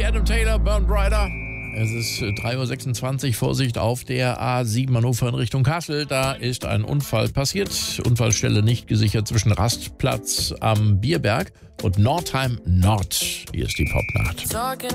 Adam Taylor, Burn Brighter. Es ist 3.26 Uhr, Vorsicht auf der A7 Hannover in Richtung Kassel. Da ist ein Unfall passiert. Unfallstelle nicht gesichert zwischen Rastplatz am Bierberg und Nordheim Nord. Hier ist die Popnacht.